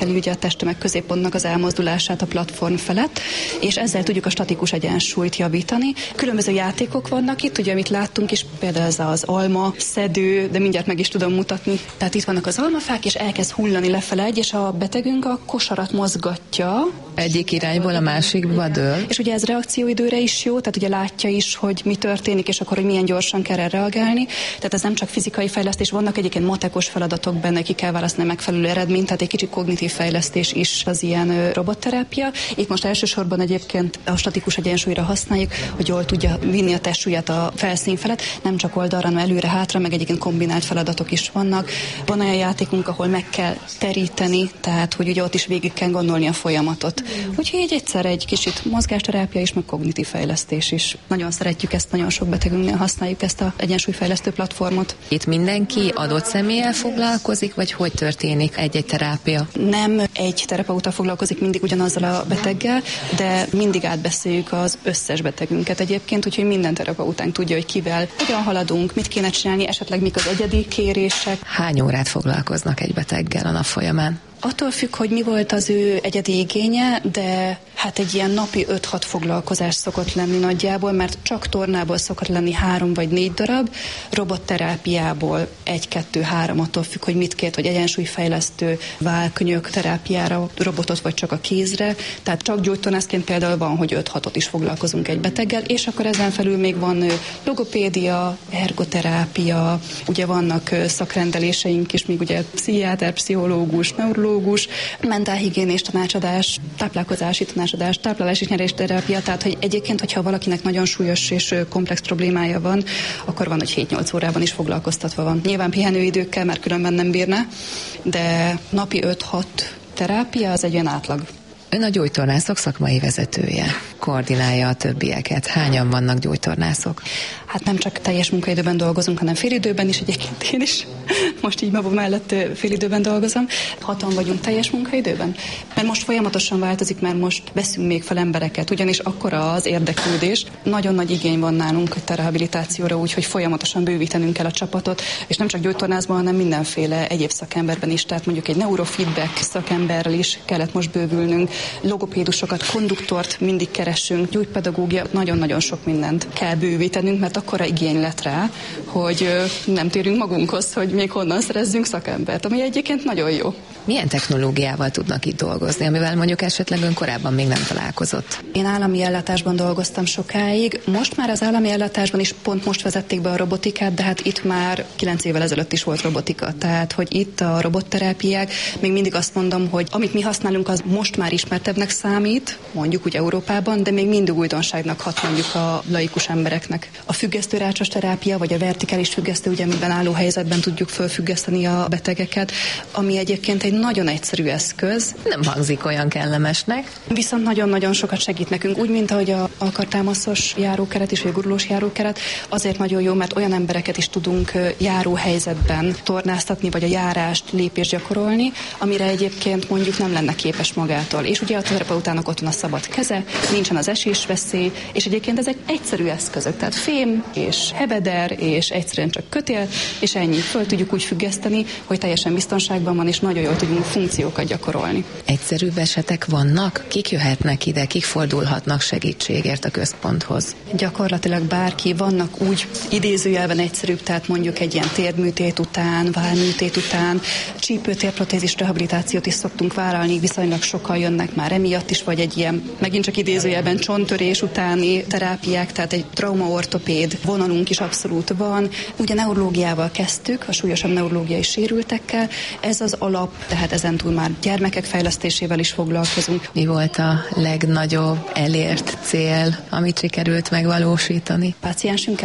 ugye a testtömeg középpontnak az elmozdulását a platform felett, és ezzel tudjuk a statikus egyensúlyt javítani. Különböző játékok vannak itt, ugye amit láttunk is, például ez az alma szedő, de mindjárt meg is tudom mutatni. Tehát itt vannak az almafák, és elkezd hullani lefele egy, és a betegünk a kosarat mozgatja. Egyik irányból a másikba dől. És ugye ez reakcióidőre is jó, tehát ugye látja is, hogy mi történik, és akkor hogy milyen gyorsan kell reagálni. Tehát ez nem csak fizikai fejlesztés, vannak egyébként matekos feladatok benne, ki kell választani megfelelő eredményt, tehát egy kicsi kognitív fejlesztés is az ilyen robotterápia. Itt most elsősorban egyébként a statikus egyensúlyra használjuk, hogy jól tudja vinni a testsúlyát a felszín felett, nem csak oldalra, hanem előre-hátra, meg egyébként kombinált feladatok is vannak. Van olyan játékunk, ahol meg kell teríteni, tehát hogy ugye ott is végig kell gondolni a folyamatot. Úgyhogy egyszer egy kicsit mozgásterápia is, meg kognitív fejlesztés is. Nagyon szeretjük ezt, nagyon sok betegünknél használjuk ezt az egyensúlyfejlesztő platformot. Itt mindenki adott személlyel foglalkozik, vagy hogy történik egy-egy terápia? Nem egy terapeuta foglalkozik mindig ugyanazzal a beteggel, de mindig átbeszéljük az összes betegünket egyébként, úgyhogy minden terapeutánk tudja, hogy kivel hogyan haladunk, mit kéne csinálni, esetleg mik az egyedi kérések. Hány órát foglalkoznak egy beteggel a nap folyamán? Attól függ, hogy mi volt az ő egyedi igénye, de hát egy ilyen napi 5-6 foglalkozás szokott lenni nagyjából, mert csak tornából szokott lenni 3 vagy 4 darab, robotterápiából 1-2-3, attól függ, hogy mit kért, vagy egyensúlyfejlesztő, vállkönyök terápiára, robotot vagy csak a kézre, tehát csak gyógytornászként például van, hogy 5-6-ot is foglalkozunk egy beteggel, és akkor ezen felül még van logopédia, ergoterápia, ugye vannak szakrendeléseink is, még ugye pszichiáter, pszichológus, neurológus, mentálhigiénés tanácsadás, táplálkozási tanácsadás, táplálási nyerésterápia, tehát hogy egyébként, hogyha valakinek nagyon súlyos és komplex problémája van, akkor van, hogy 7-8 órában is foglalkoztatva van. Nyilván pihenőidőkkel, mert különben nem bírna, de napi 5-6 terápia az egy olyan átlag. Ön a gyógytornászok szakmai vezetője, koordinálja a többieket. Hányan vannak gyógytornászok? Hát nem csak teljes munkaidőben dolgozunk, hanem félidőben is, egyébként én is. Most így magam mellett félidőben dolgozom. 6-an vagyunk teljes munkaidőben. Mert most folyamatosan változik, mert most veszünk még fel embereket, ugyanis akkora az érdeklődés. Nagyon nagy igény van nálunk a rehabilitációra, úgyhogy folyamatosan bővítenünk kell a csapatot, és nem csak gyógytornászban, hanem mindenféle egyéb szakemberben is. Tehát mondjuk egy neurofeedback szakemberrel is kellett most bővülnünk, logopédusokat, konduktort mindig keresünk, gyógypedagógia, nagyon-nagyon sok mindent kell bővítenünk, mert akkora igény lett rá, hogy nem térünk magunkhoz, hogy még honnan szerezzünk szakembert, ami egyébként nagyon jó. Milyen technológiával tudnak itt dolgozni, amivel mondjuk esetleg ön korábban még nem találkozott? Én állami ellátásban dolgoztam sokáig. Most már az állami ellátásban is pont most vezették be a robotikát, de hát itt már 9 évvel ezelőtt is volt robotika. Tehát, hogy itt a robotterápiák, még mindig azt mondom, hogy amit mi használunk, az most már ismertebbnek számít, mondjuk úgy Európában, de még mindig újdonságnak hat mondjuk a laikus embereknek. A függesztőrácsos terápia, vagy a vertikális függesztő, ugye amiben álló helyzetben tudjuk fölfüggeszteni a betegeket, ami egyébként egy nagyon egyszerű eszköz. Nem hangzik olyan kellemesnek. Viszont nagyon-nagyon sokat segít nekünk, úgy, mint ahogy a alkartámaszos járókeret is, vagy a gurulós járókeret, azért nagyon jó, mert olyan embereket is tudunk járóhelyzetben tornáztatni, vagy a járást, lépést gyakorolni, amire egyébként mondjuk nem lenne képes magától. És ugye a terapeutának ott van a szabad keze, nincsen az esésveszély, és egyébként ezek egyszerű eszközök, tehát fém és hebeder, és egyszerűen csak kötél, és ennyi. Föl tudjuk úgy függeszteni, hogy teljesen biztonságban van, és nagyon jól tudjunk funkciókat gyakorolni. Egyszerűbb esetek vannak? Kik jöhetnek ide, kik fordulhatnak segítségért a központhoz? Gyakorlatilag bárki, vannak úgy idézőjelben egyszerűbb, tehát mondjuk egy ilyen térműtét után, vállműtét után, csípőtérprotézis rehabilitációt is szoktunk vállalni, viszonylag sokan jönnek már emiatt is, vagy egy ilyen, megint csak idézőjelben csonttörés utáni terápiák, tehát egy traumaortopéd vonalunk is abszolút van. Ugye neurológiával kezdtük, a súlyosabb neurológiai sérültekkel, ez az alap, tehát ezentúl már gyermekek fejlesztésével is foglalkozunk. Mi volt a legnagyobb elért cél, amit sikerült megvalósítani? Páciensünkkel?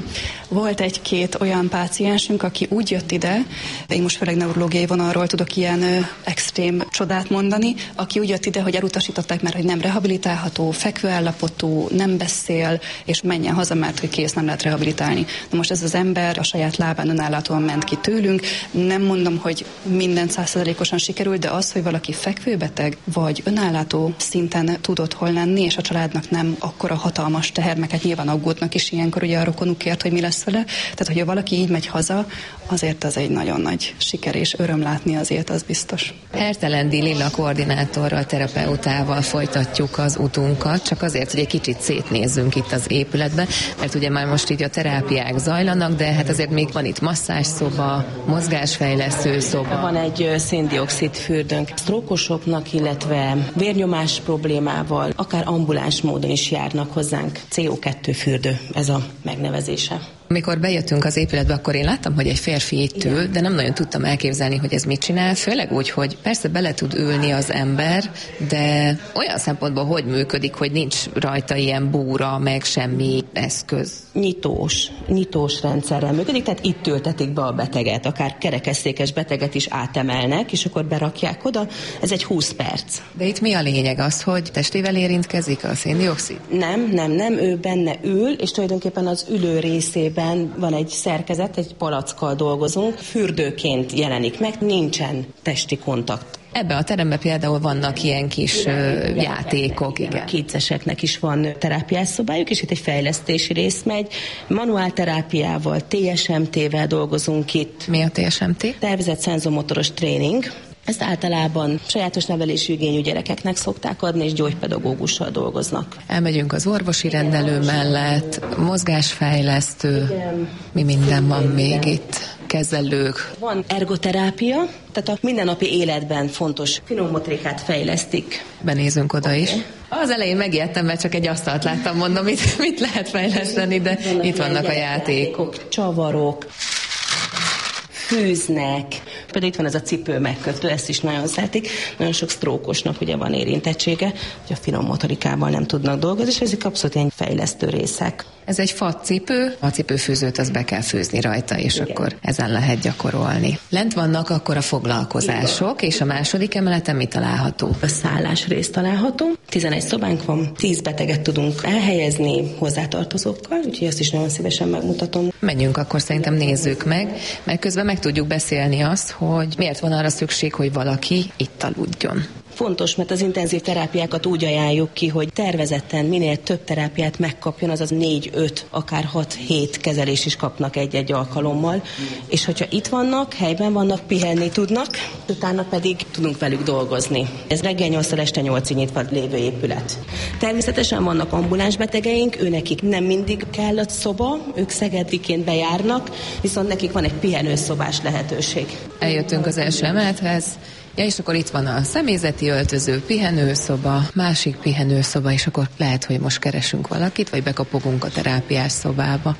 Volt egy-két olyan páciensünk, aki úgy jött ide, én most főleg neurológiai vonalról tudok ilyen extrém csodát mondani, aki úgy jött ide, hogy elutasították, mert hogy nem rehabilitálható, fekvőállapotú, nem beszél, és menjen haza, mert hogy kész, nem lehet rehabilitálni. Na most ez az ember a saját lábán önállátóan ment ki tőlünk. Nem mondom, hogy minden 100%-ban 100%-osan sikerült, de az, hogy valaki fekvőbeteg, vagy önállátó szinten tud otthon lenni, és a családnak nem akkora hatalmas teher, meg hát nyilván aggódnak is ilyenkor ugye a rokonukért, hogy mi lesz vele. Tehát, hogyha valaki így megy haza, azért az egy nagyon nagy siker, és öröm látni azért, az biztos. Hertelendi Lilla koordinátorral, terapeutával folytatjuk az utunkat, csak azért, hogy egy kicsit szétnézzünk itt az épületben, mert ugye már most így a terápiák zajlanak, de hát azért még van itt masszázsszoba, mozgásfejlesztő szoba. Van egy széndioxid fürdőnk sztrókosoknak, illetve vérnyomás problémával, akár ambuláns módon is járnak hozzánk. CO2 fürdő, ez a megnevezése. Amikor bejöttünk az épületbe, akkor én láttam, hogy egy férfi itt ül, de nem nagyon tudtam elképzelni, hogy ez mit csinál, főleg úgy, hogy persze bele tud ülni az ember, de olyan szempontból hogy működik, hogy nincs rajta ilyen búra, meg semmi eszköz. Nyitós rendszerrel működik, tehát itt ültetik be a beteget, akár kerekesszékes beteget is átemelnek, és akkor berakják oda, ez egy 20 perc. De itt mi a lényeg? Az, hogy testével érintkezik a széndioxid? Nem, ő benne ül, és tulajdonképpen az ülő részében van egy szerkezet, egy palackkal dolgozunk, fürdőként jelenik meg, nincsen testi kontakt. Ebben a teremben például vannak ilyen kis játékok, igen. Kétszereseknek is van terápiás szobájuk, és itt egy fejlesztési rész megy. Manuál terápiával, TSMT-vel dolgozunk itt. Mi a TSMT? Tervezett szenzomotoros tréning. Ezt általában sajátos nevelésű igényű gyerekeknek szokták adni, és gyógypedagógussal dolgoznak. Elmegyünk az orvosi rendelő mellett, mozgásfejlesztő, mi minden van még itt, kezelők. Van ergoterápia, tehát a mindennapi életben fontos finom motorikát fejlesztik. Benézünk oda is. Az elején megijedtem, mert csak egy asztalt láttam, mondom, mit lehet fejleszteni, de itt vannak a játékok. Csavarok, fűznek, pedig itt van ez a cipő megkötő, ezt is nagyon szeretik. Nagyon sok sztrókosnak ugye van érintettsége, hogy a finom motorikával nem tudnak dolgozni, és ezek abszolút ilyen fejlesztő részek. Ez egy fatcipő, a cipőfűzőt az be kell fűzni rajta, és igen, akkor ezen lehet gyakorolni. Lent vannak akkor a foglalkozások, és a második emeleten mi található? A szállás rész található. 11 szobánk van, 10 beteget tudunk elhelyezni hozzátartozókkal, úgyhogy ezt is nagyon szívesen megmutatom. Menjünk akkor, szerintem nézzük meg, mert közben meg tudjuk beszélni azt, hogy miért van arra szükség, hogy valaki itt aludjon. Fontos, mert az intenzív terápiákat úgy ajánljuk ki, hogy tervezetten minél több terápiát megkapjon, azaz 4-5, akár 6-7 kezelés is kapnak egy-egy alkalommal, és hogyha itt vannak, helyben vannak, pihenni tudnak, utána pedig tudunk velük dolgozni. Ez reggel 8-tól este 8-ig nyitva lévő épület. Természetesen vannak ambuláns betegeink, őnekik nem mindig kell a szoba, ők szegediként bejárnak, viszont nekik van egy pihenőszobás lehetőség. Eljöttünk az első emelethez. Ja, és akkor itt van a személyzeti öltöző, pihenőszoba, másik pihenőszoba, és akkor lehet, hogy most keresünk valakit, vagy bekapogunk a terápiás szobába.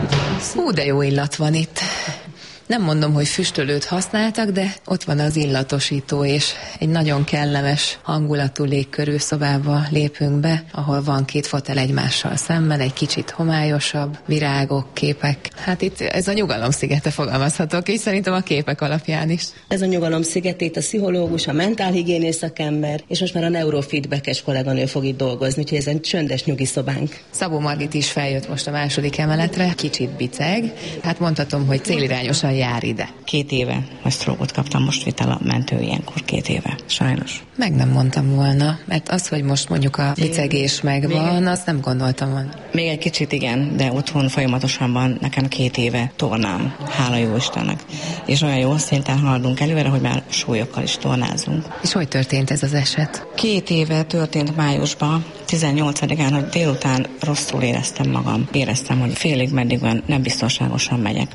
Hú, de jó illat van itt. Nem mondom, hogy füstölőt használtak, de ott van az illatosító, és egy nagyon kellemes hangulatú légkörű szobába lépünk be, ahol van 2 fotel egymással szemben, egy kicsit homályosabb, virágok, képek. Hát itt ez a nyugalom-szigete, fogalmazhatok így, szerintem a képek alapján is. Ez a nyugalom-szigetét a pszichológus, a mentálhigiénész szakember, és most már a neurofeedbackes kolléganő fog itt dolgozni, úgyhogy ez egy csöndes nyugi szobánk. Szabó Margit is feljött most a második emeletre, kicsit biceg. Hát mondhatom, hogy célirányosan jár ide. 2 éve a sztrókot kaptam, most vitalamentő ilyenkor 2 éve, sajnos. Meg nem mondtam volna, mert az, hogy most mondjuk a bicegés megvan, azt nem gondoltam volna. Még egy kicsit igen, de otthon folyamatosan van nekem 2 éve tornám, hála jó Istennek. És olyan jó szinten haladunk előre, hogy már súlyokkal is tornázunk. És hogy történt ez az eset? 2 éve történt májusban, 18-án, hogy délután rosszul éreztem magam. Éreztem, hogy félig meddig van, nem biztonságosan megyek.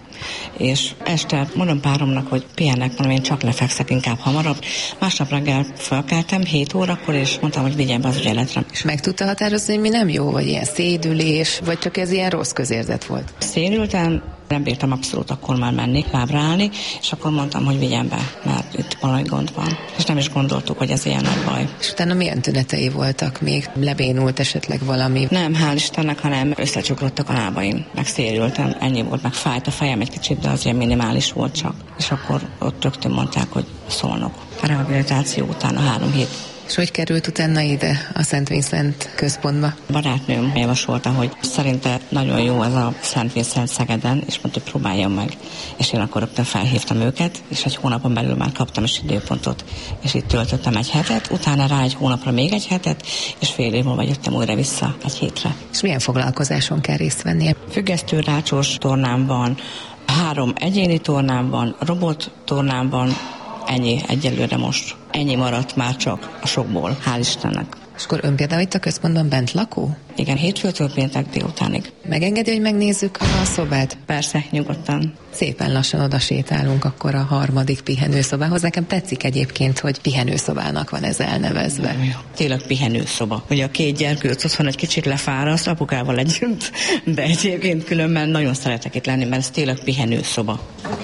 És este mondom páromnak, hogy pihennek, mondom, én csak lefekszek inkább hamarabb. Másnap reggel felkeltem 7 órakor, és mondtam, hogy vigyem be az ügyeletre. És meg tudta határozni, hogy mi nem jó, vagy ilyen szédülés, vagy csak ez ilyen rossz közérzet volt? Szédültem, nem bírtam abszolút akkor már menni, lábra állni, és akkor mondtam, hogy vigyem be, mert itt valami gond van. És nem is gondoltuk, hogy ez ilyen nagy baj. És utána milyen tünetei voltak még? Lebénult esetleg valami? Nem, hál' Istennek, hanem összecsukrodtak a lábaim, meg szédültem, ennyi volt, meg fájt a fejem egy kicsit, de az ilyen minimális volt csak. És akkor ott rögtön mondták, hogy Szolnok. A rehabilitáció után a 3 hét És hogy került utána ide a Szent Vincent központba? Barátnőm javasolta, hogy szerinte nagyon jó ez a Szent Vincent Szegeden, és mondta, hogy próbáljam meg. És én akkor rögtön felhívtam őket, és egy hónapon belül már kaptam is időpontot, és itt töltöttem egy hetet, utána rá egy hónapra még egy hetet, és fél év múlva jöttem újra vissza egy hétre. És milyen foglalkozáson kell részt vennie? Függesztő rácsos tornám van, 3 egyéni tornám van, robot tornám van, ennyi egyelőre most. Ennyi maradt már csak a sokból, hál' Istennek. És akkor ön például itt a központban bent lakó? Igen, hétfőtől péntek délutánig. Megengedi, hogy megnézzük a szobát? Persze, nyugodtan. Szépen lassan oda sétálunk akkor a 3. pihenőszobához. Nekem tetszik egyébként, hogy pihenőszobának van ez elnevezve. Tényleg pihenőszoba. Ugye a 2 gyerkőc otthon egy kicsit lefáraszt apukával együtt, de egyébként különben nagyon szeretek itt lenni, mert ez tényleg pihenőszoba.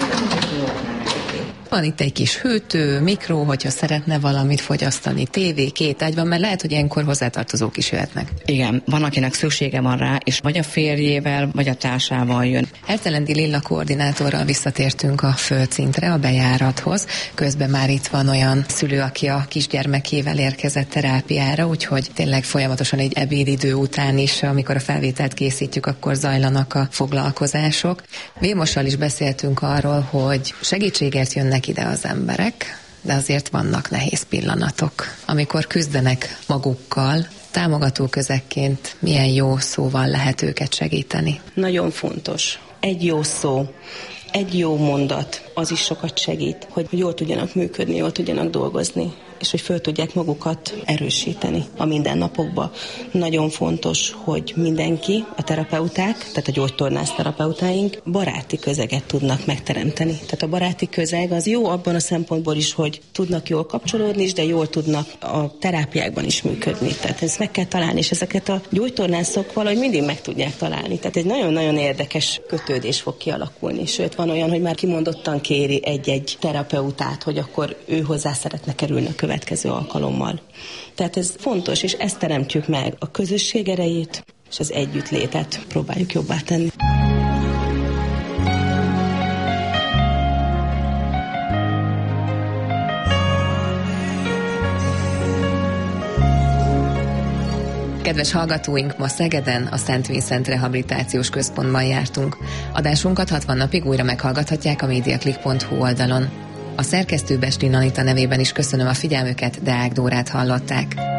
Van itt egy kis hűtő, mikró, hogyha szeretne valamit fogyasztani, tévé, 2 ágy van, mert lehet, hogy ilyenkor hozzátartozók is jöhetnek. Igen, van, akinek szüksége van rá, és vagy a férjével, vagy a társával jön. Hertelendi Lilla koordinátorral visszatértünk a földszintre, a bejárathoz. Közben már itt van olyan szülő, aki a kisgyermekével érkezett terápiára, úgyhogy tényleg folyamatosan egy ebédidő után is, amikor a felvételt készítjük, akkor zajlanak a foglalkozások. Vilmossal is beszéltünk arról, hogy segítségért jönnek ide az emberek, de azért vannak nehéz pillanatok, amikor küzdenek magukkal. Támogató közegként milyen jó szóval lehet őket segíteni? Nagyon fontos. Egy jó szó, egy jó mondat, az is sokat segít, hogy jól tudjanak működni, jól tudjanak dolgozni, és hogy föl tudják magukat erősíteni a mindennapokban. Nagyon fontos, hogy mindenki, a terapeuták, tehát a gyógytornász terapeutáink baráti közeget tudnak megteremteni. Tehát a baráti közeg az jó abban a szempontból is, hogy tudnak jól kapcsolódni is, de jól tudnak a terápiákban is működni. Tehát ezt meg kell találni, és ezeket a gyógytornászok valahogy mindig meg tudják találni. Tehát egy nagyon-nagyon érdekes kötődés fog kialakulni. Sőt, van olyan, hogy már kimondottan kéri egy-egy terapeutát, hogy akkor ő hozzá szeretne kerülni a következő alkalommal. Tehát ez fontos, és ezt teremtjük meg, a közösség erejét, és az együttlétet próbáljuk jobbá tenni. Kedves hallgatóink, ma Szegeden a Szent Vincent Rehabilitációs Központban jártunk. Adásunkat 60 napig újra meghallgathatják a mediaclick.hu oldalon. A szerkesztő Bestin Anita nevében is köszönöm a figyelmüket, Deák Dórát hallották.